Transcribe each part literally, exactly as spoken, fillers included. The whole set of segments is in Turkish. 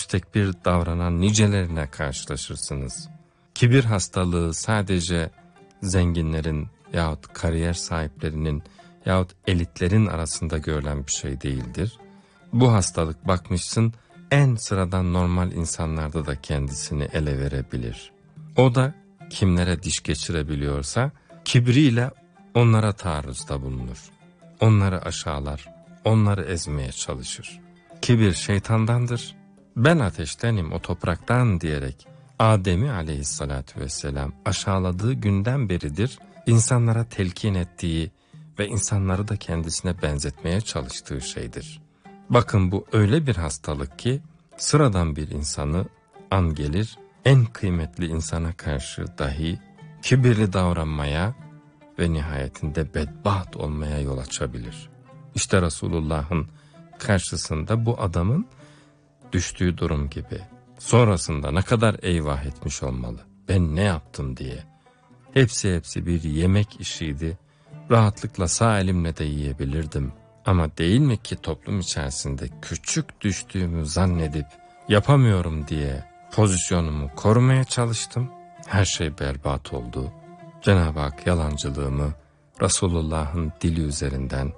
müstekbir davranan nicelerine karşılaşırsınız. Kibir hastalığı sadece zenginlerin yahut kariyer sahiplerinin yahut elitlerin arasında görülen bir şey değildir. Bu hastalık bakmışsın en sıradan normal insanlarda da kendisini ele verebilir. O da kimlere diş geçirebiliyorsa kibriyle onlara taarruzda bulunur. Onları aşağılar, onları ezmeye çalışır. Kibir şeytandandır. Ben ateştenim, o topraktan diyerek Adem'i aleyhissalatü vesselam aşağıladığı günden beridir insanlara telkin ettiği ve insanları da kendisine benzetmeye çalıştığı şeydir. Bakın bu öyle bir hastalık ki sıradan bir insanı an gelir en kıymetli insana karşı dahi kibirli davranmaya ve nihayetinde bedbaht olmaya yol açabilir. İşte Resulullah'ın karşısında bu adamın düştüğü durum gibi. Sonrasında ne kadar eyvah etmiş olmalı. Ben ne yaptım diye. Hepsi hepsi bir yemek işiydi. Rahatlıkla sağ elimle de yiyebilirdim. Ama değil mi ki toplum içerisinde küçük düştüğümü zannedip yapamıyorum diye pozisyonumu korumaya çalıştım. Her şey berbat oldu. Cenab-ı Hak yalancılığımı Resulullah'ın dili üzerinden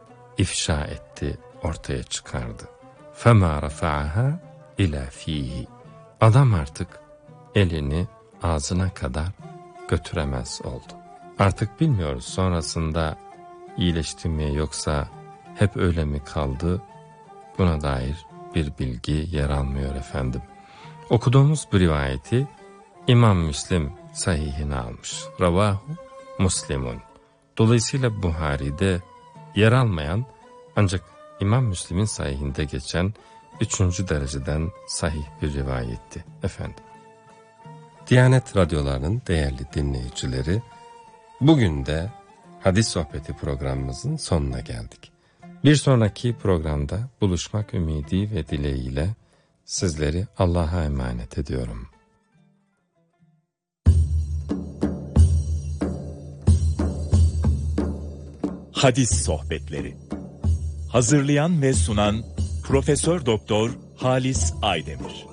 ifşa etti, ortaya çıkardı. فَمَا رَفَعَهَا اِلَى ف۪يهِ Adam artık elini ağzına kadar götüremez oldu. Artık bilmiyoruz sonrasında iyileşti mi yoksa hep öyle mi kaldı, buna dair bir bilgi yer almıyor efendim. Okuduğumuz bu rivayeti İmam Müslim sahihine almış. Ravahu Muslimun. Dolayısıyla Buhari'de yer almayan ancak İmam Müslim'in sahihinde geçen üçüncü dereceden sahih bir rivayetti efendim. Diyanet radyolarının değerli dinleyicileri, bugün de hadis sohbeti programımızın sonuna geldik. Bir sonraki programda buluşmak ümidi ve dileğiyle sizleri Allah'a emanet ediyorum. Hadis sohbetleri. Hazırlayan ve sunan Profesör Doktor Halis Aydemir.